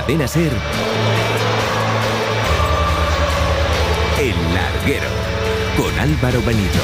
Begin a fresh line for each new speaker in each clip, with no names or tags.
Cadena SER, El Larguero, con Álvaro Benito.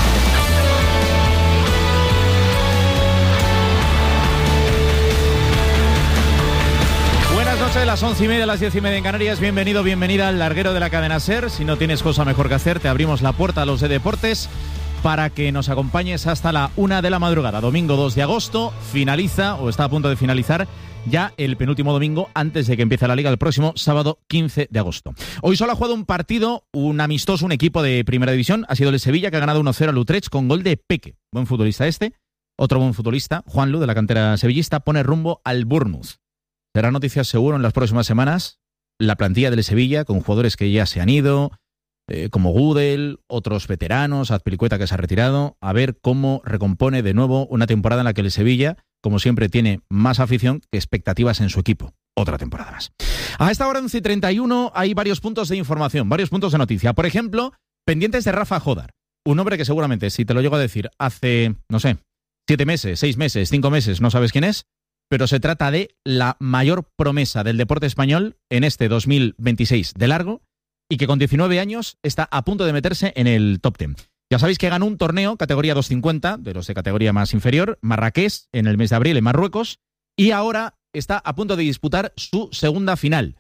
Buenas noches, las 11:30, las 10:30 en Canarias. Bienvenido, bienvenida al Larguero de la Cadena SER. Si no tienes cosa mejor que hacer, te abrimos la puerta a los de deportes para que nos acompañes hasta la 1 de la madrugada. Domingo 2 de agosto, finaliza, o está a punto de finalizar, ya el penúltimo domingo antes de que empiece la Liga el próximo sábado 15 de agosto. Hoy solo ha jugado un partido, un amistoso, un equipo de primera división. Ha sido el Sevilla, que ha ganado 1-0 al Utrecht con gol de Peque. Buen futbolista este. Otro buen futbolista, Juanlu, de la cantera sevillista, pone rumbo al Bournemouth. Será noticia seguro en las próximas semanas la plantilla del Sevilla, con jugadores que ya se han ido, como Gudel, otros veteranos, Azpilicueta, que se ha retirado, a ver cómo recompone de nuevo una temporada en la que el Sevilla, como siempre, tiene más afición que expectativas en su equipo. Otra temporada más. A esta hora, 11:31, hay varios puntos de información, varios puntos de noticia. Por ejemplo, pendientes de Rafa Jódar, un hombre que seguramente, si te lo llego a decir hace, no sé, 7 meses, 6 meses, 5 meses, no sabes quién es, pero se trata de la mayor promesa del deporte español en este 2026 de largo, y que con 19 años está a punto de meterse en el top 10. Ya sabéis que ganó un torneo categoría 250, de los de categoría más inferior, Marrakech, en el mes de abril en Marruecos, y ahora está a punto de disputar su segunda final.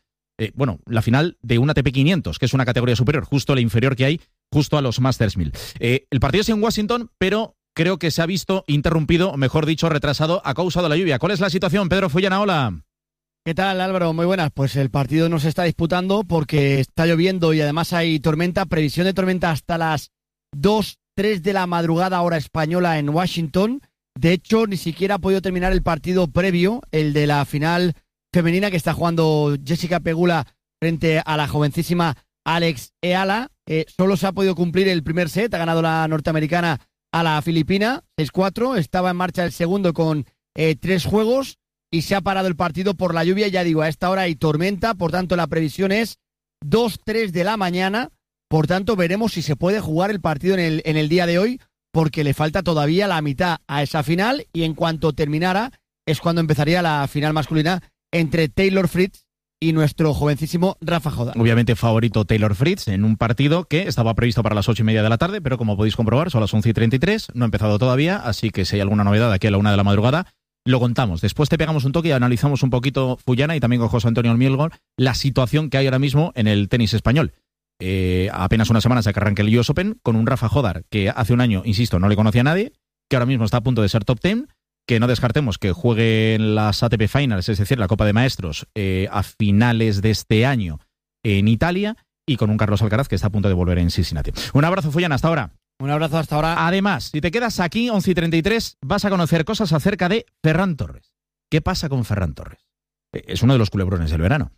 La final de un ATP 500, que es una categoría superior, justo la inferior que hay, justo a los Masters 1000. El partido es en Washington, pero creo que se ha visto interrumpido, o mejor dicho, retrasado a causa de la lluvia. ¿Cuál es la situación, Pedro Fullana? Hola.
¿Qué tal, Álvaro? Muy buenas. Pues el partido no se está disputando porque está lloviendo y además hay tormenta, previsión de tormenta hasta las 2, 3 de la madrugada hora española en Washington. De hecho, ni siquiera ha podido terminar el partido previo, el de la final femenina que está jugando Jessica Pegula frente a la jovencísima Alex Eala. Solo se ha podido cumplir el primer set, ha ganado la norteamericana a la filipina, 6-4. Estaba en marcha el segundo con 3 juegos. Y se ha parado el partido por la lluvia. Ya digo, a esta hora hay tormenta, por tanto la previsión es 2, 3 de la mañana. Por tanto, veremos si se puede jugar el partido en el día de hoy, porque le falta todavía la mitad a esa final, y en cuanto terminara es cuando empezaría la final masculina entre Taylor Fritz y nuestro jovencísimo Rafa Jódar.
Obviamente favorito Taylor Fritz en un partido que estaba previsto para las 8:30 de la tarde, pero como podéis comprobar son las 11:33, no ha empezado todavía, así que si hay alguna novedad aquí a la 1 de la madrugada, lo contamos. Después te pegamos un toque y analizamos un poquito, Fullana, y también con José Antonio Almielgol, la situación que hay ahora mismo en el tenis español. Apenas una semana se que arranque el US Open con un Rafa Jódar que hace un año, insisto, no le conocía a nadie, que ahora mismo está a punto de ser top 10, que no descartemos que juegue en las ATP Finals, es decir, la Copa de Maestros, a finales de este año en Italia, y con un Carlos Alcaraz que está a punto de volver en Cincinnati. Un abrazo, Fullana, hasta ahora.
Un abrazo hasta ahora.
Además, si te quedas aquí, 11:33, vas a conocer cosas acerca de Ferran Torres. ¿Qué pasa con Ferran Torres? Es uno de los culebrones del verano.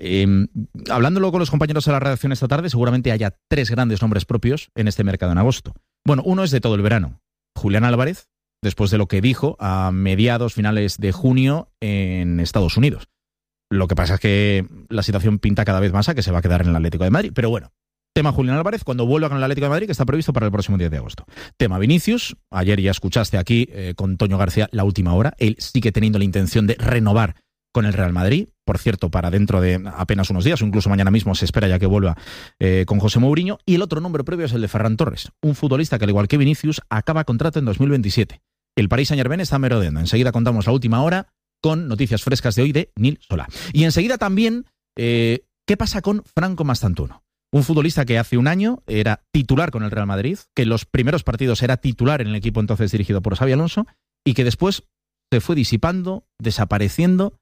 Hablándolo con los compañeros de la redacción esta tarde, seguramente haya 3 grandes nombres propios en este mercado en agosto. Bueno, uno es de todo el verano. Julián Álvarez, después de lo que dijo a mediados, finales de junio en Estados Unidos. Lo que pasa es que la situación pinta cada vez más a que se va a quedar en el Atlético de Madrid. Pero bueno, tema Julián Álvarez cuando vuelva con el Atlético de Madrid, que está previsto para el próximo 10 de agosto. Tema Vinicius. Ayer ya escuchaste aquí con Toño García la última hora. Él sigue teniendo la intención de renovar con el Real Madrid. Por cierto, para dentro de apenas unos días, o incluso mañana mismo se espera ya que vuelva con José Mourinho. Y el otro nombre previo es el de Ferran Torres, un futbolista que, al igual que Vinicius, acaba contrato en 2027. El Paris Saint-Germain está merodeando. Enseguida contamos la última hora con noticias frescas de hoy de Nil Solá. Y enseguida también, ¿qué pasa con Franco Mastantuono? Un futbolista que hace un año era titular con el Real Madrid, que en los primeros partidos era titular en el equipo entonces dirigido por Xabi Alonso, y que después se fue disipando, desapareciendo,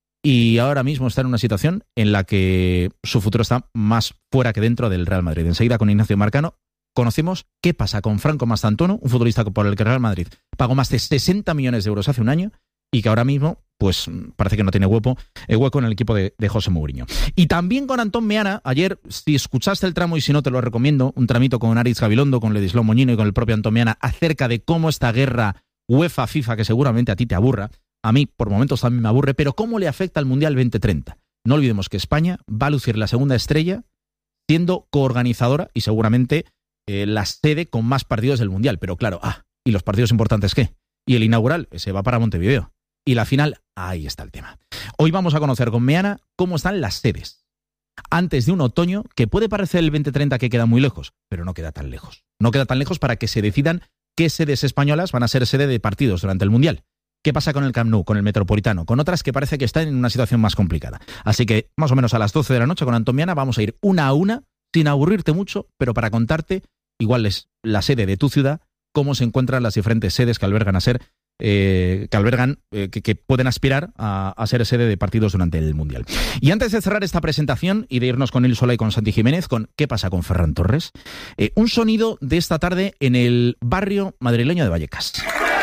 y ahora mismo está en una situación en la que su futuro está más fuera que dentro del Real Madrid. Enseguida con Ignacio Marcano conocemos qué pasa con Franco Mastantuono, un futbolista por el que el Real Madrid pagó más de 60 millones de euros hace un año, y que ahora mismo pues parece que no tiene hueco en el equipo de José Mourinho. Y también con Antón Meana. Ayer, si escuchaste el tramo, y si no te lo recomiendo, un tramito con Aritz Gabilondo, con Ladislao Moñino y con el propio Antón Meana, acerca de cómo esta guerra UEFA-FIFA, que seguramente a ti te aburra, a mí por momentos también me aburre, pero cómo le afecta al Mundial 2030. No olvidemos que España va a lucir la segunda estrella siendo coorganizadora y seguramente la sede con más partidos del Mundial. Pero claro, ¿y los partidos importantes qué? Y el inaugural se va para Montevideo. Y la final, ahí está el tema. Hoy vamos a conocer con Meana cómo están las sedes. Antes de un otoño que puede parecer el 2030 que queda muy lejos, pero no queda tan lejos. No queda tan lejos para que se decidan qué sedes españolas van a ser sede de partidos durante el Mundial. ¿Qué pasa con el Camp Nou, con el Metropolitano, con otras que parece que están en una situación más complicada? Así que más o menos a las 12 de la noche con Antón Meana vamos a ir una a una, sin aburrirte mucho, pero para contarte igual es la sede de tu ciudad, cómo se encuentran las diferentes sedes que albergan que pueden aspirar a ser sede de partidos durante el Mundial. Y antes de cerrar esta presentación y de irnos con Nil Solá y con Santi Jiménez, con ¿qué pasa con Ferran Torres? Un sonido de esta tarde en el barrio madrileño de Vallecas.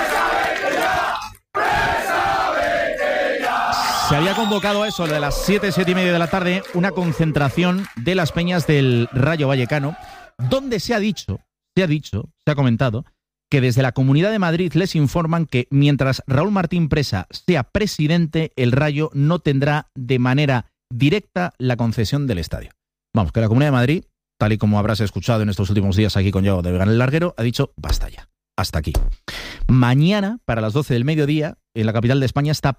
Se había convocado a eso de las 7:30 de la tarde una concentración de las peñas del Rayo Vallecano, donde se ha comentado que desde la Comunidad de Madrid les informan que mientras Raúl Martín Presa sea presidente, el Rayo no tendrá de manera directa la concesión del estadio. Vamos, que la Comunidad de Madrid, tal y como habrás escuchado en estos últimos días aquí con Yago de Vega en el Larguero, ha dicho basta ya, hasta aquí. Mañana, para las 12 del mediodía, en la capital de España está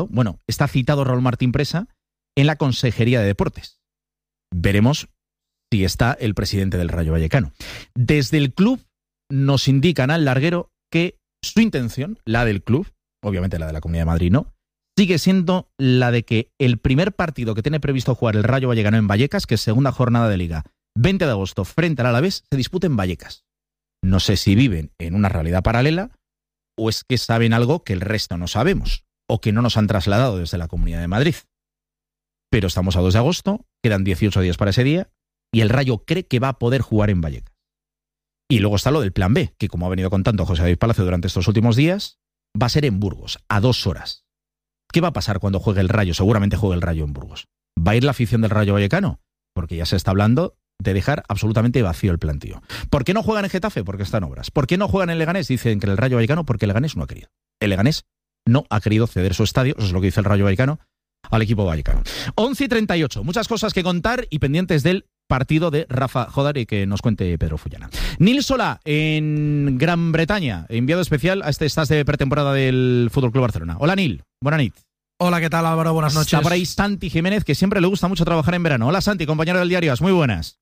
citado Raúl Martín Presa en la Consejería de Deportes. Veremos si está el presidente del Rayo Vallecano. Desde el club nos indican al Larguero que su intención, la del club, obviamente la de la Comunidad de Madrid no, sigue siendo la de que el primer partido que tiene previsto jugar el Rayo Vallecano en Vallecas, que es segunda jornada de Liga, 20 de agosto, frente al Alavés, se dispute en Vallecas. No sé si viven en una realidad paralela o es que saben algo que el resto no sabemos o que no nos han trasladado desde la Comunidad de Madrid. Pero estamos a 2 de agosto, quedan 18 días para ese día y el Rayo cree que va a poder jugar en Vallecas. Y luego está lo del plan B, que como ha venido contando José David Palacio durante estos últimos días, va a ser en Burgos, a 2 horas. ¿Qué va a pasar cuando juegue el Rayo? Seguramente juegue el Rayo en Burgos. ¿Va a ir la afición del Rayo Vallecano? Porque ya se está hablando de dejar absolutamente vacío el plantío. ¿Por qué no juegan en Getafe? Porque están obras. ¿Por qué no juegan en Leganés? Dicen que el Rayo Vallecano, porque el Leganés no ha querido. El Leganés no ha querido ceder su estadio, eso es lo que dice el Rayo Vallecano, al equipo vallecano. 11:38, muchas cosas que contar y pendientes del partido de Rafa Jodar y que nos cuente Pedro Fullana. Nil Solá, en Gran Bretaña, enviado especial a este estás de pretemporada del Fútbol Club Barcelona. Hola Nil, buena nit.
Hola, ¿qué tal Álvaro? Buenas noches.
Está por ahí Santi Jiménez, que siempre le gusta mucho trabajar en verano. Hola Santi, compañero del diario AS, muy buenas.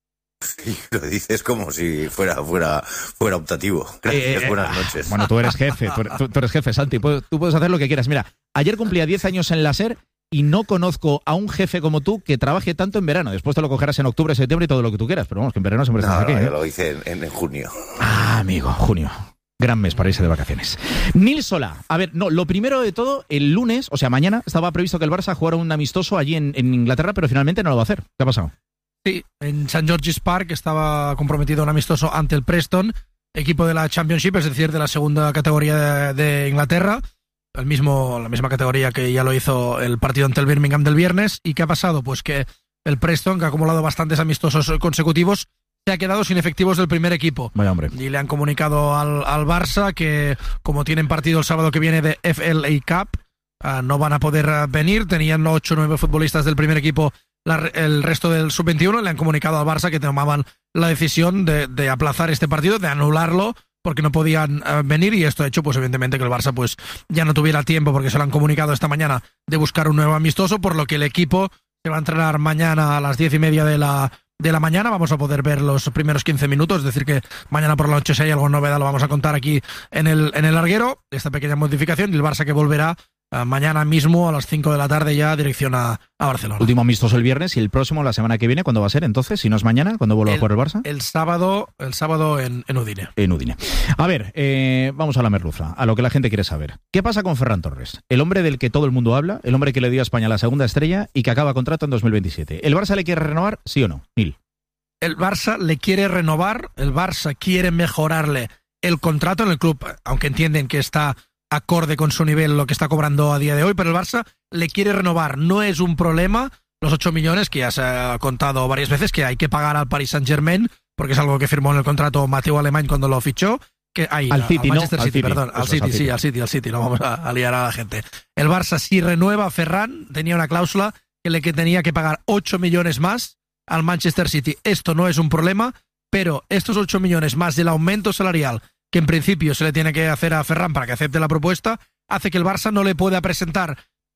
Lo dices como si fuera optativo. Gracias, buenas noches.
Bueno, tú eres jefe, tú eres jefe, Santi. Tú puedes hacer lo que quieras. Mira, ayer cumplía 10 años en la SER y no conozco a un jefe como tú que trabaje tanto en verano. Después te lo cogerás en octubre, septiembre y todo lo que tú quieras. Pero vamos, que en verano siempre estás aquí.
Yo lo hice en junio.
Ah, amigo, junio. Gran mes para irse de vacaciones. Nil Solá. A ver, no, lo primero de todo, el lunes, o sea, mañana, estaba previsto que el Barça jugara un amistoso allí en Inglaterra, pero finalmente no lo va a hacer. ¿Qué ha pasado?
Sí, en St. George's Park estaba comprometido un amistoso ante el Preston, equipo de la Championship, es decir, de la segunda categoría de Inglaterra, la misma categoría que ya lo hizo el partido ante el Birmingham del viernes. ¿Y qué ha pasado? Pues que el Preston, que ha acumulado bastantes amistosos consecutivos, se ha quedado sin efectivos del primer equipo.
Vaya hombre.
Y le han comunicado al Barça que, como tienen partido el sábado que viene de FLA Cup, no van a poder venir. Tenían 8 o 9 futbolistas del primer equipo, el resto del sub-21, le han comunicado al Barça que tomaban la decisión de aplazar este partido, de anularlo, porque no podían venir, y esto ha hecho, pues evidentemente, que el Barça pues ya no tuviera tiempo, porque se lo han comunicado esta mañana, de buscar un nuevo amistoso, por lo que el equipo se va a entrenar mañana a las 10:30 de la mañana. Vamos a poder ver los primeros 15 minutos, es decir que mañana por la noche, si hay algo novedad, lo vamos a contar aquí en el Larguero, esta pequeña modificación, y el Barça que volverá mañana mismo a las 5 de la tarde ya dirección a Barcelona.
Último amistoso el viernes y el próximo la semana que viene. ¿Cuándo va a ser entonces? Si no es mañana, ¿cuándo vuelve a jugar el Barça?
El sábado en Udine.
En Udine. A ver, vamos a la merluza, a lo que la gente quiere saber. ¿Qué pasa con Ferran Torres? El hombre del que todo el mundo habla, el hombre que le dio a España la segunda estrella y que acaba contrato en 2027. ¿El Barça le quiere renovar, sí o no, Nil?
El Barça le quiere renovar, el Barça quiere mejorarle el contrato en el club, aunque entienden que está acorde con su nivel lo que está cobrando a día de hoy, pero el Barça le quiere renovar. No es un problema los 8 millones que ya se ha contado varias veces que hay que pagar al Paris Saint-Germain, porque es algo que firmó en el contrato Mateu Alemany cuando lo fichó. Al City, al City, no vamos a liar a la gente. El Barça, si renueva a Ferran, tenía una cláusula que tenía que pagar 8 millones más al Manchester City. Esto no es un problema, pero estos 8 millones más del aumento salarial que en principio se le tiene que hacer a Ferran para que acepte la propuesta, hace que el Barça no le pueda presentar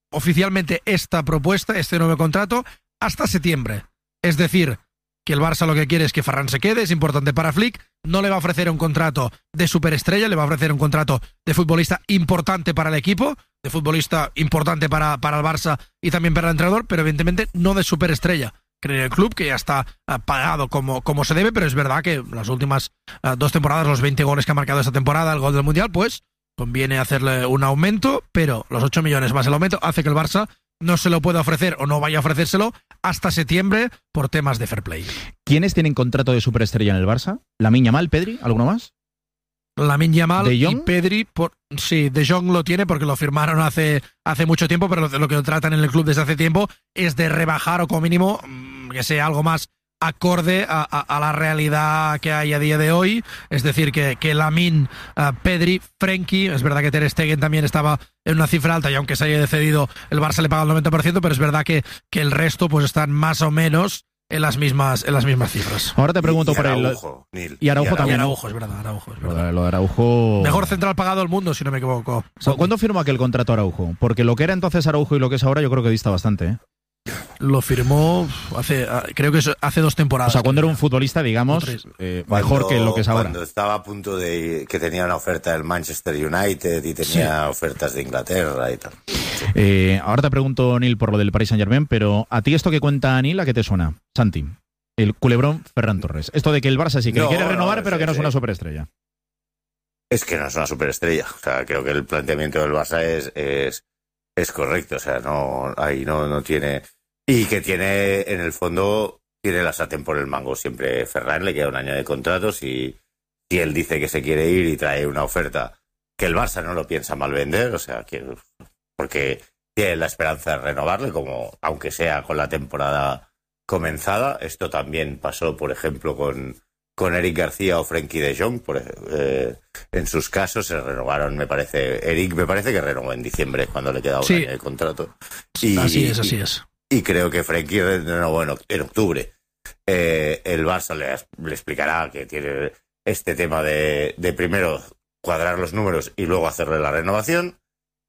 oficialmente esta propuesta, este nuevo contrato, hasta septiembre. Es decir, que el Barça lo que quiere es que Ferran se quede, es importante para Flick, no le va a ofrecer un contrato de superestrella, le va a ofrecer un contrato de futbolista importante para el equipo, de futbolista importante para el Barça y también para el entrenador, pero evidentemente no de superestrella. Creo el club que ya está pagado como se debe, pero es verdad que las últimas 2 temporadas, los 20 goles que ha marcado esta temporada, el gol del Mundial, pues conviene hacerle un aumento, pero los 8 millones más el aumento hace que el Barça no se lo pueda ofrecer o no vaya a ofrecérselo hasta septiembre por temas de fair play.
¿Quiénes tienen contrato de superestrella en el Barça? ¿Lamine Yamal, Pedri? ¿Alguno más?
Lamine Yamal
y
Pedri, sí, De Jong lo tiene porque lo firmaron hace mucho tiempo, pero lo que lo tratan en el club desde hace tiempo es de rebajar o como mínimo que sea algo más acorde a la realidad que hay a día de hoy, es decir, que Lamine, Pedri, Frenkie, es verdad que Ter Stegen también estaba en una cifra alta y aunque se haya cedido el Barça le paga el 90%, pero es verdad que el resto pues están más o menos en las mismas cifras.
Ahora te pregunto por
Araujo, Nil.
Y Araujo también.
Araujo, es verdad.
Lo de Araujo...
Mejor central pagado del mundo, si no me equivoco.
¿Cuándo firmó aquel contrato Araujo? Porque lo que era entonces Araujo y lo que es ahora yo creo que dista bastante, ¿eh?
Lo firmó creo que hace 2 temporadas.
O sea, cuando era un futbolista, digamos, mejor que lo que es ahora.
Cuando estaba a punto de que tenía una oferta del Manchester United y tenía ofertas de Inglaterra y tal.
Ahora te pregunto, Nil, por lo del Paris Saint-Germain, pero ¿a ti esto que cuenta Nil, a qué te suena? Santi, el culebrón Ferran Torres. Esto de que el Barça sí que le quiere renovar, pero que no es una superestrella.
Es que no es una superestrella. O sea, creo que el planteamiento del Barça es correcto. O sea, no tiene... Y que tiene, en el fondo, tiene la sartén por el mango siempre Ferran, le queda un año de contrato. Si él dice que se quiere ir y trae una oferta que el Barça no lo piensa mal vender, o sea, porque tiene la esperanza de renovarle, como aunque sea con la temporada comenzada. Esto también pasó, por ejemplo, con Eric García o Frenkie de Jong. En sus casos se renovaron, me parece. Eric me parece que renovó en diciembre, cuando le quedaba un año de contrato.
Así es.
Y creo que Frenkie renovó en octubre. El Barça le explicará que tiene este tema de primero cuadrar los números y luego hacerle la renovación.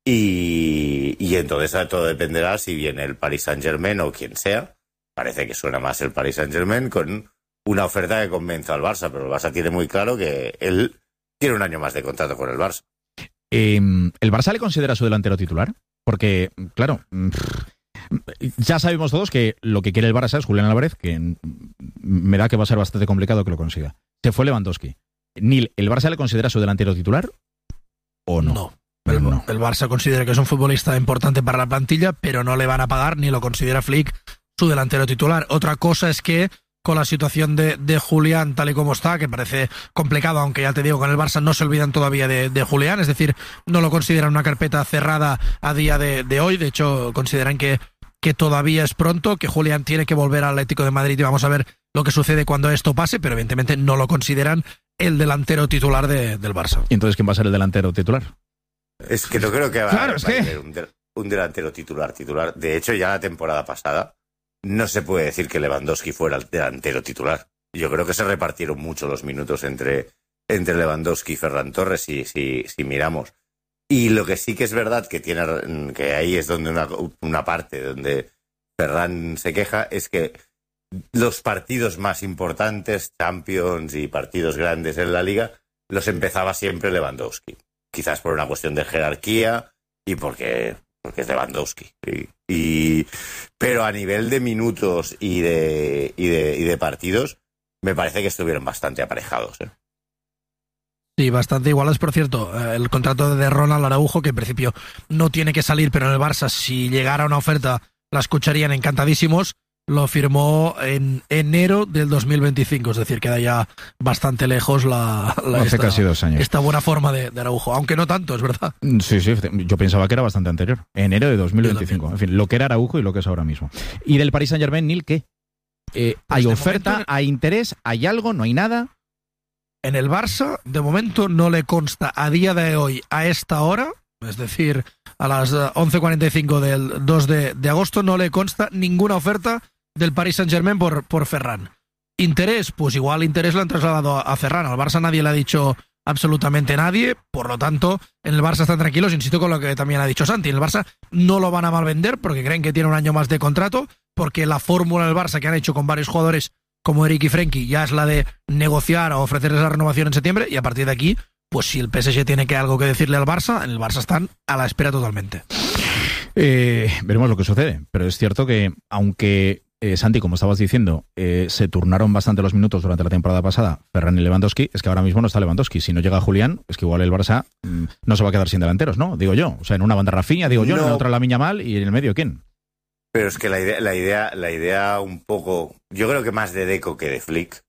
Y entonces todo dependerá si viene el Paris Saint-Germain o quien sea. Parece que suena más el Paris Saint-Germain con una oferta que convenza al Barça, pero el Barça tiene muy claro que él tiene un año más de contrato con el Barça.
¿El Barça le considera su delantero titular? Porque, claro, ya sabemos todos que lo que quiere el Barça es Julián Álvarez, que me da que va a ser bastante complicado que lo consiga. Se fue Lewandowski. Nil, ¿el Barça le considera su delantero titular o no?
No. El Barça considera que es un futbolista importante para la plantilla, pero no le van a pagar, ni lo considera Flick su delantero titular. Otra cosa es que con la situación de Julián tal y como está, que parece complicado, aunque ya te digo, con el Barça no se olvidan todavía de Julián, es decir, no lo consideran una carpeta cerrada a día de hoy. De hecho, consideran que todavía es pronto, que Julián tiene que volver al Atlético de Madrid y vamos a ver lo que sucede cuando esto pase, pero evidentemente no lo consideran el delantero titular del Barça.
¿Y entonces quién va a ser el delantero titular?
Es que no creo que va a ser un delantero titular. De hecho, ya la temporada pasada no se puede decir que Lewandowski fuera el delantero titular. Yo creo que se repartieron mucho los minutos entre Lewandowski y Ferran Torres, si miramos. Y lo que sí que es verdad que ahí es donde una parte donde Ferran se queja, es que los partidos más importantes, Champions y partidos grandes en la Liga, los empezaba siempre Lewandowski. Quizás por una cuestión de jerarquía y porque es Lewandowski. Pero a nivel de minutos y de partidos, me parece que estuvieron bastante aparejados, ¿eh?
Sí, bastante iguales. Por cierto, el contrato de Ronald Araujo, que en principio no tiene que salir, pero en el Barça, si llegara una oferta, la escucharían encantadísimos. Lo firmó en enero del 2025, es decir, queda ya bastante lejos
hace casi 2 años.
Esta buena forma de Araujo, aunque no tanto, es verdad.
Sí, yo pensaba que era bastante anterior, enero de 2025. En fin, lo que era Araujo y lo que es ahora mismo. ¿Y del Paris Saint-Germain, Nil, qué? ¿Hay oferta, momento, hay interés, hay algo, no hay nada?
En el Barça, de momento, no le consta a día de hoy, a esta hora, es decir, a las 11:45 del 2 de agosto, no le consta ninguna oferta del Paris Saint-Germain por Ferran. ¿Interés? Pues igual interés lo han trasladado a Ferran. Al Barça nadie le ha dicho absolutamente nadie, por lo tanto, en el Barça están tranquilos, insisto con lo que también ha dicho Santi, en el Barça no lo van a malvender porque creen que tiene un año más de contrato, porque la fórmula del Barça que han hecho con varios jugadores como Eric y Frenkie ya es la de negociar o ofrecerles la renovación en septiembre, y a partir de aquí, pues si el PSG tiene algo que decirle al Barça, en el Barça están a la espera totalmente.
Veremos lo que sucede, pero es cierto que aunque Santi, como estabas diciendo, se turnaron bastante los minutos durante la temporada pasada Ferran y Lewandowski, es que ahora mismo no está Lewandowski. Si no llega Julián, es que igual el Barça no se va a quedar sin delanteros, ¿no? Digo yo. O sea, en una banda Rafinha, digo yo, en la otra Lamine Yamal y en el medio, ¿quién?
Pero es que la idea un poco, yo creo que más de Deco que de Flick,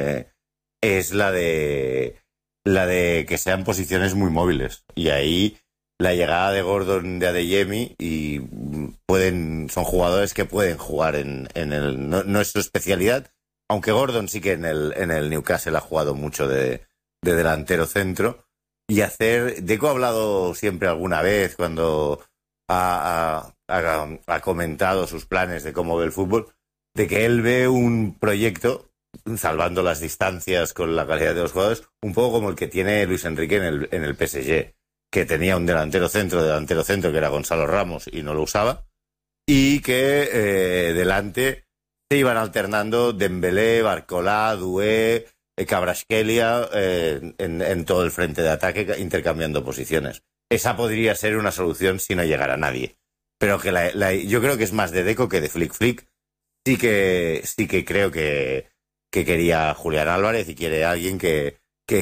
es la de que sean posiciones muy móviles. Y ahí la llegada de Gordon, de Adeyemi, y son jugadores que pueden jugar en el, no es su especialidad, aunque Gordon sí que en el Newcastle ha jugado mucho de delantero centro. Y Deco ha hablado siempre alguna vez cuando ha comentado sus planes de cómo ve el fútbol, de que él ve un proyecto, salvando las distancias con la calidad de los jugadores, un poco como el que tiene Luis Enrique en el PSG, que tenía un delantero centro que era Gonzalo Ramos y no lo usaba, y que delante se iban alternando Dembélé, Barcola, Doué, Kvaratskhelia en todo el frente de ataque, intercambiando posiciones. Esa podría ser una solución si no llegara nadie. Pero que yo creo que es más de Deco que de Flick. Flick sí que creo que quería Julián Álvarez y quiere alguien que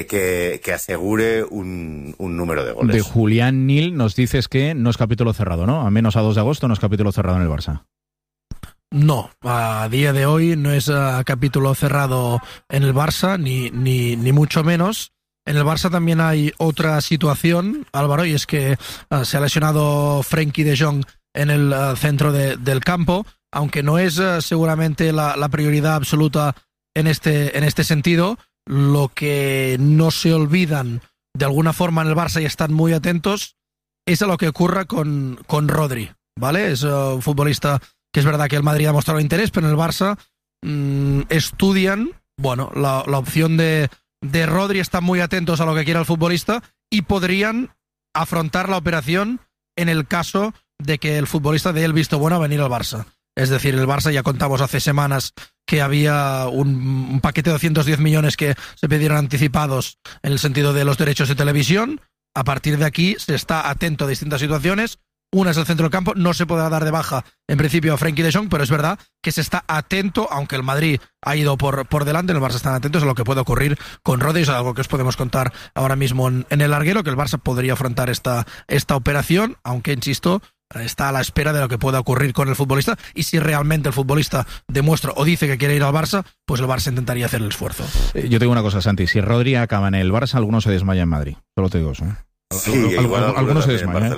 asegure un número de goles.
De Julián Nil nos dices que no es capítulo cerrado, ¿no? A menos a 2 de agosto no es capítulo cerrado en el Barça.
No, a día de hoy no es capítulo cerrado en el Barça, ni mucho menos. En el Barça también hay otra situación, Álvaro, y es que se ha lesionado Frenkie de Jong en el centro del campo, aunque no es seguramente la prioridad absoluta en este sentido. Lo que no se olvidan de alguna forma en el Barça y están muy atentos es a lo que ocurra con Rodri, ¿vale? Es un futbolista que es verdad que el Madrid ha mostrado interés, pero en el Barça estudian, bueno, la opción de Rodri, están muy atentos a lo que quiera el futbolista y podrían afrontar la operación en el caso de que el futbolista dé el visto bueno a venir al Barça. Es decir, el Barça, ya contamos hace semanas que había un paquete de 210 millones que se pidieron anticipados en el sentido de los derechos de televisión. A partir de aquí se está atento a distintas situaciones. Una es el centro del campo, no se podrá dar de baja en principio a Frenkie de Jong, pero es verdad que se está atento, aunque el Madrid ha ido por delante, en el Barça están atentos a lo que puede ocurrir con Rodri. Es algo que os podemos contar ahora mismo en el larguero, que el Barça podría afrontar esta operación, aunque, insisto, está a la espera de lo que pueda ocurrir con el futbolista, y si realmente el futbolista demuestra o dice que quiere ir al Barça, pues el Barça intentaría hacer el esfuerzo.
Yo tengo una cosa, Santi, si Rodri acaba en el Barça, alguno se desmaya en Madrid, solo te digo eso, ¿eh?
Sí,
algunos se desmayan,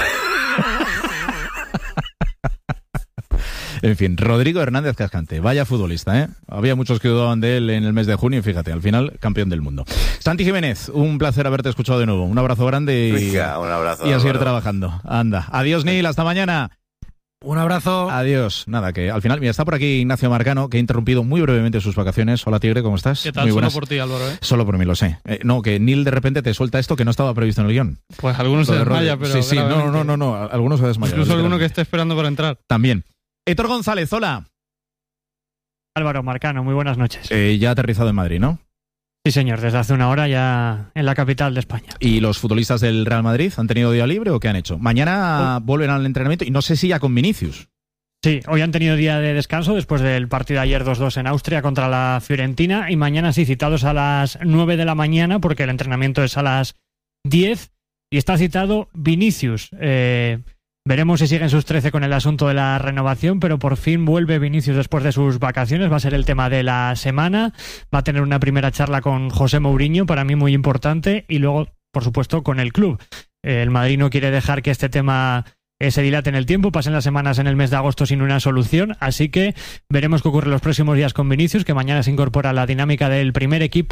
En fin, Rodrigo Hernández Cascante, vaya futbolista, ¿eh? Había muchos que dudaban de él en el mes de junio y fíjate, al final, campeón del mundo. Santi Jiménez, un placer haberte escuchado de nuevo. Un abrazo grande y a seguir trabajando. Anda. Adiós, Nil, hasta mañana.
Un abrazo.
Adiós. Nada, que al final, mira, está por aquí Ignacio Marcano, que ha interrumpido muy brevemente sus vacaciones. Hola, Tigre, ¿cómo estás?
¿Qué tal?
Muy
Solo
buenas.
por ti, Álvaro, ¿eh?
Solo por mí, lo sé. No, que Nil de repente te suelta esto que no estaba previsto en el guión.
Pues algunos se desmaya, pero...
Sí, no, algunos se desmayan.
Incluso alguno que esté esperando para entrar.
También. Héctor González, hola.
Álvaro Marcano, muy buenas noches.
Ya ha aterrizado en Madrid, ¿no?
Sí, señor, desde hace una hora ya en la capital de España.
¿Y los futbolistas del Real Madrid han tenido día libre o qué han hecho? Mañana vuelven al entrenamiento y no sé si ya con Vinicius.
Sí, hoy han tenido día de descanso después del partido de ayer 2-2 en Austria contra la Fiorentina, y mañana sí, citados a las 9 de la mañana porque el entrenamiento es a las 10 y está citado Vinicius. Veremos si siguen sus 13 con el asunto de la renovación, pero por fin vuelve Vinicius después de sus vacaciones. Va a ser el tema de la semana. Va a tener una primera charla con José Mourinho, para mí muy importante, y luego, por supuesto, con el club. El Madrid no quiere dejar que este tema se dilate en el tiempo, pasen las semanas en el mes de agosto sin una solución, así que veremos qué ocurre los próximos días con Vinicius, que mañana se incorpora a la dinámica del primer equipo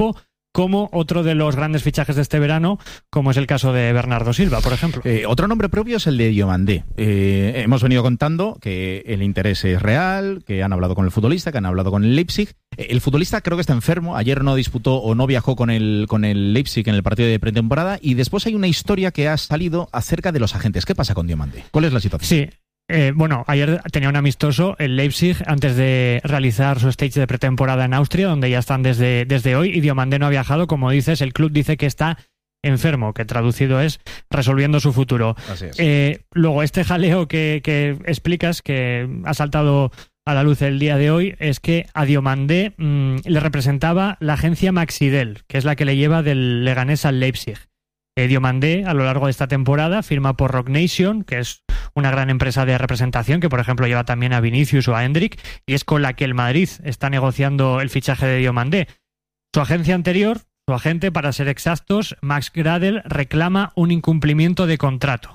como otro de los grandes fichajes de este verano, como es el caso de Bernardo Silva, por ejemplo.
Otro nombre propio es el de Diomandé. Hemos venido contando que el interés es real, que han hablado con el futbolista, que han hablado con el Leipzig. El futbolista creo que está enfermo. Ayer no disputó o no viajó con el Leipzig en el partido de pretemporada. Y después hay una historia que ha salido acerca de los agentes. ¿Qué pasa con Diomandé? ¿Cuál es la situación?
Sí. Ayer tenía un amistoso el Leipzig antes de realizar su stage de pretemporada en Austria, donde ya están desde hoy, y Diomandé no ha viajado. Como dices, el club dice que está enfermo, que traducido es resolviendo su futuro.
Así es.
Luego, este jaleo que explicas, que ha saltado a la luz el día de hoy, es que a Diomandé le representaba la agencia Maxidel, que es la que le lleva del Leganés al Leipzig. Diomandé, a lo largo de esta temporada, firma por Rock Nation, que es una gran empresa de representación que, por ejemplo, lleva también a Vinicius o a Endrick, y es con la que el Madrid está negociando el fichaje de Diomandé. Su agencia anterior, su agente, para ser exactos, Max Gradel, reclama un incumplimiento de contrato.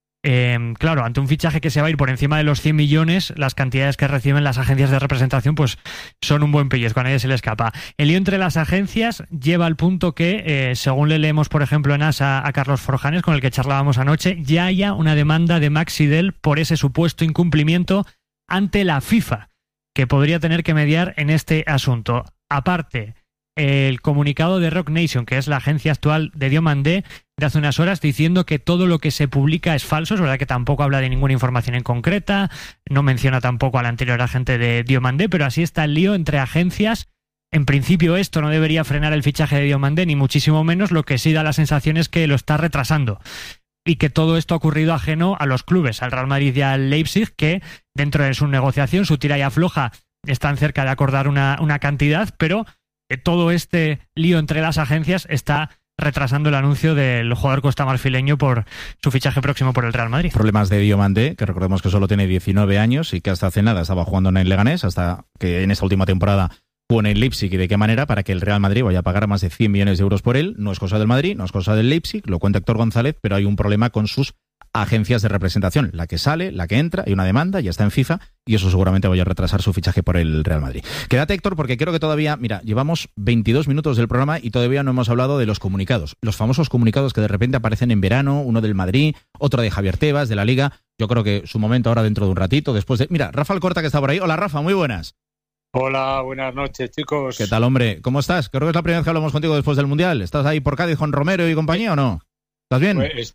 Claro, ante un fichaje que se va a ir por encima de los 100 millones, las cantidades que reciben las agencias de representación pues son un buen pellizco, a nadie se le escapa. El lío entre las agencias lleva al punto que, según le leemos, por ejemplo, en AS a Carlos Forjanes, con el que charlábamos anoche, ya haya una demanda de Maxidel por ese supuesto incumplimiento ante la FIFA, que podría tener que mediar en este asunto. Aparte, el comunicado de Rock Nation, que es la agencia actual de Diomandé, de hace unas horas, diciendo que todo lo que se publica es falso. Es verdad que tampoco habla de ninguna información en concreta, no menciona tampoco al anterior agente de Diomandé, pero así está el lío entre agencias. En principio esto no debería frenar el fichaje de Diomandé, ni muchísimo menos. Lo que sí da la sensación es que lo está retrasando, y que todo esto ha ocurrido ajeno a los clubes, al Real Madrid y al Leipzig, que dentro de su negociación, su tira y afloja, están cerca de acordar una cantidad, pero todo este lío entre las agencias está retrasando el anuncio del jugador costamarfileño por su fichaje próximo por el Real Madrid.
Problemas de Diomandé, que recordemos que solo tiene 19 años y que hasta hace nada estaba jugando en el Leganés, hasta que en esta última temporada jugó en el Leipzig. ¿Y de qué manera? Para que el Real Madrid vaya a pagar más de 100 millones de euros por él. No es cosa del Madrid, no es cosa del Leipzig, lo cuenta Héctor González, pero hay un problema con sus agencias de representación, la que sale, la que entra, hay una demanda, ya está en FIFA, y eso seguramente vaya a retrasar su fichaje por el Real Madrid. Quédate, Héctor, porque creo que todavía, mira, llevamos 22 minutos del programa y todavía no hemos hablado de los comunicados, los famosos comunicados que de repente aparecen en verano, uno del Madrid, otro de Javier Tebas, de la Liga. Yo creo que su momento ahora dentro de un ratito, después de... Mira, Rafa Alcorta, que está por ahí. Hola, Rafa, muy buenas.
Hola, buenas noches, chicos.
¿Qué tal, hombre? ¿Cómo estás? Creo que es la primera vez que hablamos contigo después del Mundial. ¿Estás ahí por Cádiz con Romero y compañía o no? ¿Estás bien?
Pues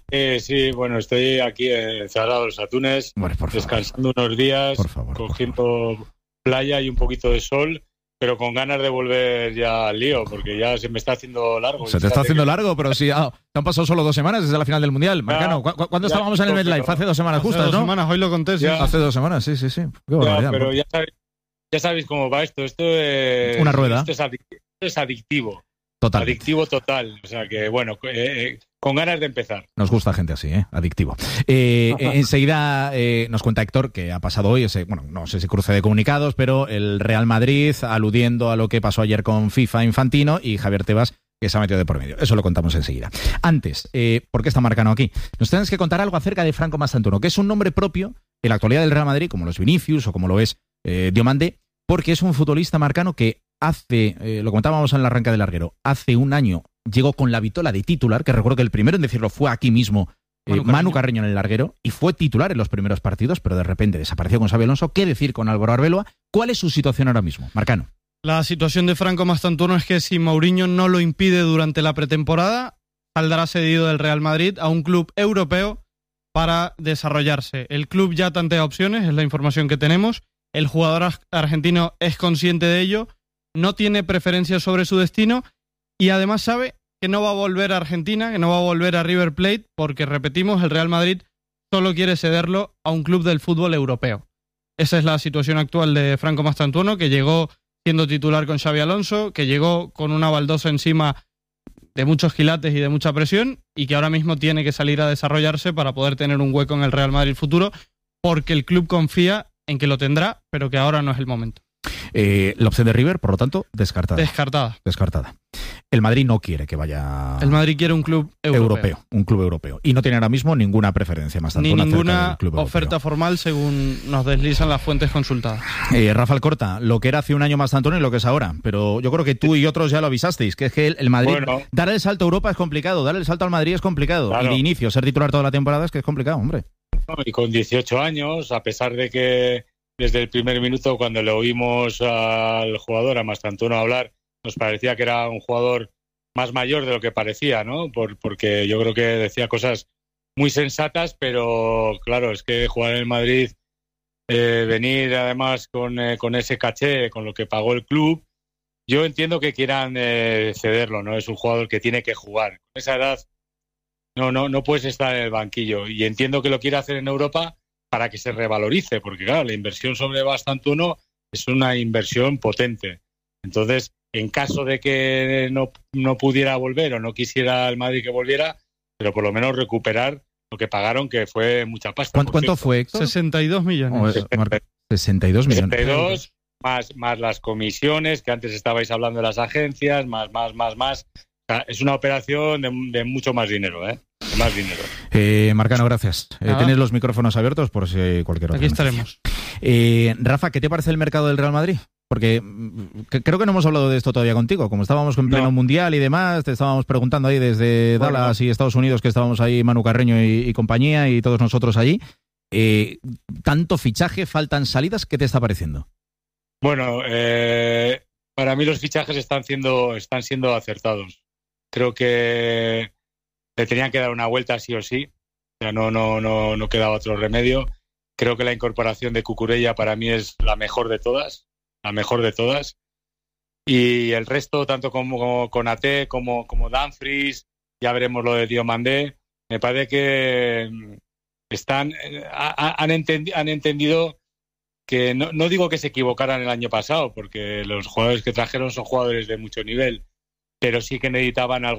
estoy aquí en Zahara de los Atunes, descansando unos días, cogiendo playa y un poquito de sol, pero con ganas de volver ya al lío, porque ya se me está haciendo largo.
Se te está haciendo largo, pero sí, te han pasado solo 2 semanas desde la final del Mundial. Marcano, ¿cuándo estábamos en el MetLife? Hace 2 semanas justas, ¿no?
2 semanas, hoy lo conté, sí.
Hace 2 semanas, sí.
Pero ya sabéis cómo va esto. Esto es...
Una rueda.
Esto es adictivo.
Total.
Adictivo total. O sea que, bueno, con ganas de empezar.
Nos gusta gente así, adictivo. Enseguida nos cuenta Héctor que ha pasado hoy no sé si cruce de comunicados, pero el Real Madrid aludiendo a lo que pasó ayer con FIFA Infantino y Javier Tebas, que se ha metido de por medio. Eso lo contamos enseguida. Antes, ¿por qué está Marcano aquí? Nos tienes que contar algo acerca de Franco Mastantuono, que es un nombre propio en la actualidad del Real Madrid, como lo es Vinicius o como lo es Diomandé, porque es un futbolista, Marcano, que lo comentábamos en el arranque del larguero, hace un año llegó con la vitola de titular, que recuerdo que el primero en decirlo fue aquí mismo, Manu Carreño en el larguero, y fue titular en los primeros partidos, pero de repente desapareció con Xabi Alonso. ¿Qué decir con Álvaro Arbeloa? ¿Cuál es su situación ahora mismo, Marcano?
La situación de Franco Mastantuono es que si Mourinho no lo impide durante la pretemporada, saldrá cedido del Real Madrid a un club europeo para desarrollarse. El club ya tantea opciones, es la información que tenemos. El jugador argentino es consciente de ello, no tiene preferencia sobre su destino y además sabe que no va a volver a Argentina, que no va a volver a River Plate, porque, repetimos, el Real Madrid solo quiere cederlo a un club del fútbol europeo. Esa es la situación actual de Franco Mastantuono, que llegó siendo titular con Xabi Alonso, que llegó con una baldosa encima de muchos quilates y de mucha presión, y que ahora mismo tiene que salir a desarrollarse para poder tener un hueco en el Real Madrid futuro, porque el club confía en que lo tendrá, pero que ahora no es el momento.
La opción de River, por lo tanto, descartada.
Descartada.
El Madrid no quiere que vaya...
El Madrid quiere un club europeo.
Un club europeo. Y no tiene ahora mismo ninguna preferencia más tanto.
Ni ninguna oferta formal, según nos deslizan las fuentes consultadas.
Rafa Alcorta, lo que era hace un año más tanto y lo que es ahora. Pero yo creo que tú y otros ya lo avisasteis, que es que el Madrid... Dar el salto a Europa es complicado, dar el salto al Madrid es complicado.
Claro.
Y de inicio, ser titular toda la temporada es que es complicado, hombre.
Y con 18 años, a pesar de que desde el primer minuto, cuando le oímos al jugador, a Mastantuono, hablar, nos parecía que era un jugador más mayor de lo que parecía, ¿no? Porque yo creo que decía cosas muy sensatas, pero claro, es que jugar en el Madrid, venir además con ese caché, con lo que pagó el club, yo entiendo que quieran cederlo, ¿no? Es un jugador que tiene que jugar. Con esa edad no puedes estar en el banquillo, y entiendo que lo quiere hacer en Europa para que se revalorice, porque claro, la inversión sobre Mastantuono es una inversión potente. Entonces, en caso de que no pudiera volver o no quisiera el Madrid que volviera, pero por lo menos recuperar lo que pagaron, que fue mucha pasta.
¿Cuánto fue, Héctor?
62 millones.
62 millones.
62 más las comisiones, que antes estabais hablando de las agencias, más. O sea, es una operación de mucho más dinero, ¿eh? De más dinero.
Marcano, gracias. Tienes los micrófonos abiertos por si cualquier otra.
Aquí estaremos.
Rafa, ¿qué te parece el mercado del Real Madrid? Porque creo que no hemos hablado de esto todavía contigo. Como estábamos en pleno mundial y demás, te estábamos preguntando ahí desde Dallas y Estados Unidos, que estábamos ahí, Manu Carreño y compañía, y todos nosotros allí. Tanto fichaje, faltan salidas, ¿qué te está pareciendo?
Bueno, para mí los fichajes están siendo acertados. Creo que le tenían que dar una vuelta sí o sí. O sea, no quedaba otro remedio. Creo que la incorporación de Cucurella para mí es la mejor de todas. Y el resto, tanto como Konaté como Dumfries, ya veremos lo de Diomandé, me parece que han entendido que no digo que se equivocaran el año pasado, porque los jugadores que trajeron son jugadores de mucho nivel, pero sí que necesitaban algo